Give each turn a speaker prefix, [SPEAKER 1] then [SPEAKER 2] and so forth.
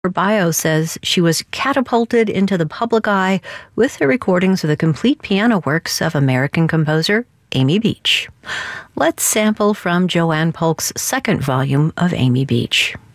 [SPEAKER 1] Her bio says she was catapulted into the public eye with the recordings of the complete piano works of American composer Amy Beach. Let's sample from Joanne Polk's second volume of Amy Beach.